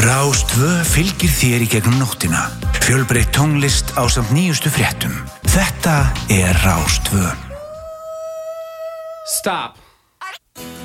Rás 2 fylgir þér í gegnum nóttina. Fjölbreytt tónlist ásamt nýjustu fréttum. Þetta er Rás 2. Stop.